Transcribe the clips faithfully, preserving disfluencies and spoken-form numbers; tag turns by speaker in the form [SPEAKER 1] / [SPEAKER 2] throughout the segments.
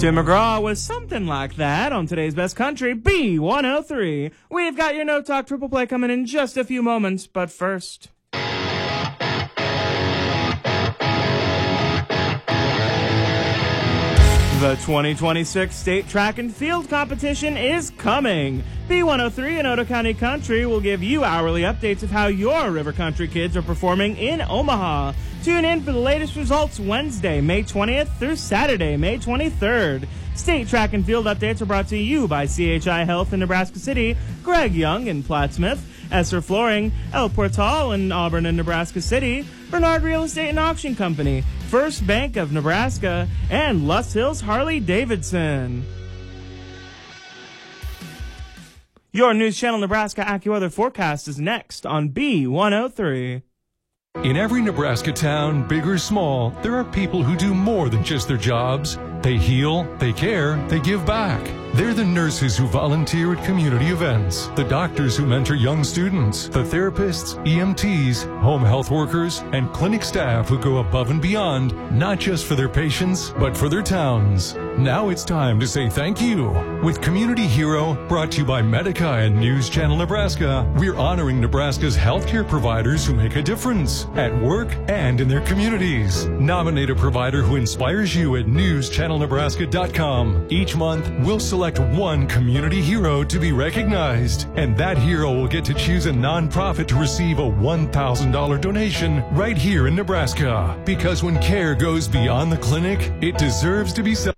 [SPEAKER 1] Tim McGraw was something like that on today's Best Country, B one oh three. We've got your No Talk Triple Play coming in just a few moments, but first... The twenty twenty-six State Track and Field Competition is coming. B one oh three and Otoe County Country will give you hourly updates of how your River Country kids are performing in Omaha. Tune in for the latest results Wednesday, May twentieth through Saturday, May twenty-third. State Track and Field updates are brought to you by C H I Health in Nebraska City, Greg Young in Plattsmouth, Esser Flooring, El Portal in Auburn and Nebraska City, Bernard Real Estate and Auction Company, First Bank of Nebraska, and Lust Hills Harley-Davidson. Your News Channel Nebraska AccuWeather forecast is next on B one oh three.
[SPEAKER 2] In every Nebraska town, big or small, there are people who do more than just their jobs. They heal, they care, they give back. They're the nurses who volunteer at community events, the doctors who mentor young students, the therapists, E M Ts, home health workers, and clinic staff who go above and beyond, not just for their patients, but for their towns. Now it's time to say thank you. With Community Hero, brought to you by Medica and News Channel Nebraska, we're honoring Nebraska's healthcare providers who make a difference at work and in their communities. Nominate a provider who inspires you at news channel nebraska dot com. Each month, we'll select one community hero to be recognized, and that hero will get to choose a nonprofit to receive a one thousand dollars donation right here in Nebraska. Because when care goes beyond the clinic, it deserves to be celebrated.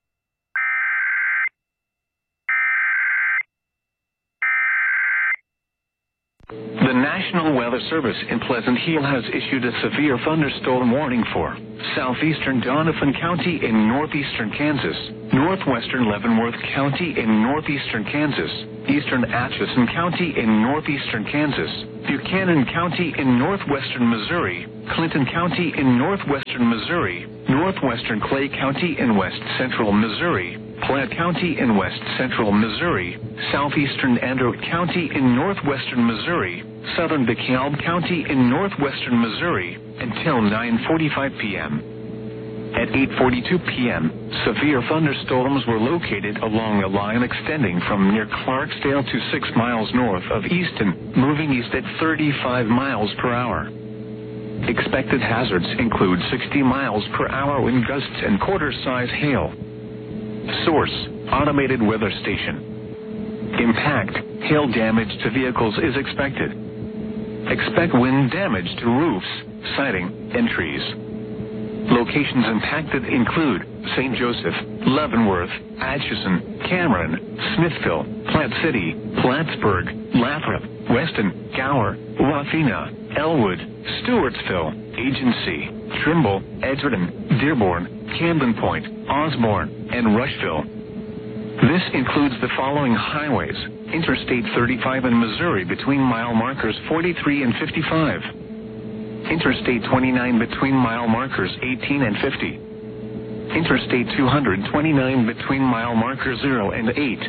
[SPEAKER 3] The National Weather Service in Pleasant Hill has issued a severe thunderstorm warning for southeastern Doniphan County in northeastern Kansas, northwestern Leavenworth County in northeastern Kansas, eastern Atchison County in northeastern Kansas, Buchanan County in northwestern Missouri, Clinton County in northwestern Missouri, northwestern Clay County in west central Missouri, Platte County in west central Missouri, southeastern Andrew County in northwestern Missouri, southern DeKalb County in northwestern Missouri, until nine forty-five p.m. At eight forty-two p.m., severe thunderstorms were located along a line extending from near Clarksdale to six miles north of Easton, moving east at thirty-five miles per hour. Expected hazards include sixty miles per hour wind gusts and quarter-size hail. Source: Automated Weather Station. Impact: hail damage to vehicles is expected. Expect wind damage to roofs, siding, and trees. Locations impacted include Saint Joseph, Leavenworth, Atchison, Cameron, Smithville, Platte City, Plattsburgh, Lathrop, Weston, Gower, Wauthena, Elwood, Stewartsville, Agency, Trimble, Edgerton, Dearborn, Camden Point, Osborne, and Rushville. This includes the following highways: Interstate thirty-five in Missouri between mile markers forty-three and fifty-five. Interstate twenty-nine between mile markers eighteen and fifty. Interstate two twenty-nine between mile markers zero and eight.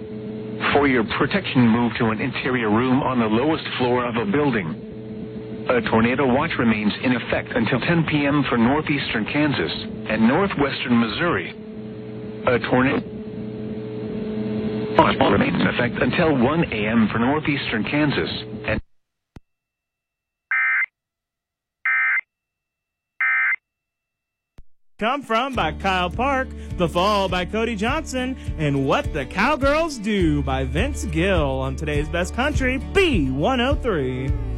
[SPEAKER 3] For your protection, move to an interior room on the lowest floor of a building. A tornado watch remains in effect until ten p.m. for northeastern Kansas and northwestern Missouri. A tornado watch remains in effect until one a.m. for northeastern Kansas and
[SPEAKER 1] Come From by Kyle Park, The Fall by Cody Johnson, and What the Cowgirls Do by Vince Gill on today's Best Country, B one oh three.